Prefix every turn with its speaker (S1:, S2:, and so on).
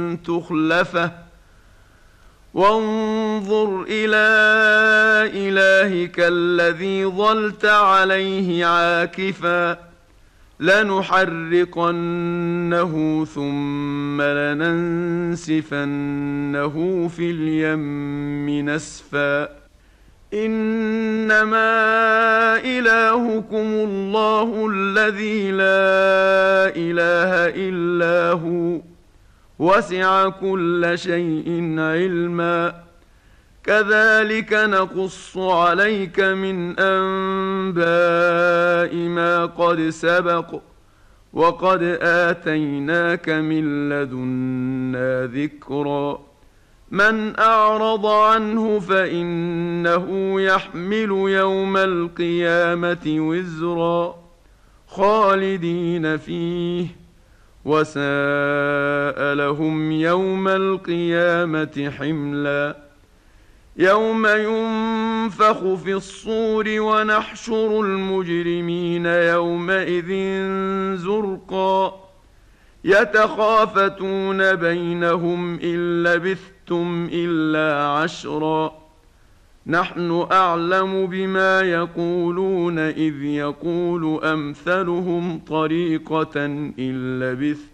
S1: تخلفه وانظر إلى إلهك الذي ظلت عليه عاكفا لنحرقنه ثم لننسفنه في اليم نسفا إنما إلهكم الله الذي لا إله إلا هو وسع كل شيء علما كذلك نقص عليك من أنباء ما قد سبق وقد آتيناك من لدنا ذكرا من أعرض عنه فإنه يحمل يوم القيامة وزرا خالدين فيه وساء لهم يوم القيامة حملا يوم ينفخ في الصور ونحشر المجرمين يومئذ زرقا يتخافتون بينهم إن لبثتم إلا عشرا نحن أعلم بما يقولون إذ يقول أمثلهم طريقة إن لبثتم